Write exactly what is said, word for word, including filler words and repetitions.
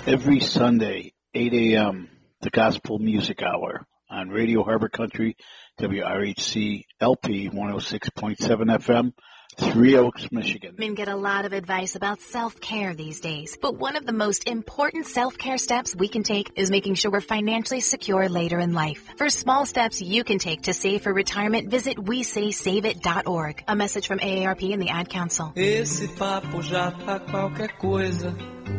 every Sunday, eight a.m., the Gospel Music Hour on Radio Harbor Country, W R H C L P one oh six point seven F M, Three Oaks, Michigan. Men get a lot of advice about self-care these days, but one of the most important self-care steps we can take is making sure we're financially secure later in life. For small steps you can take to save for retirement, visit we say save it dot org. A message from A A R P and the Ad Council. Esse papo já tá qualquer coisa.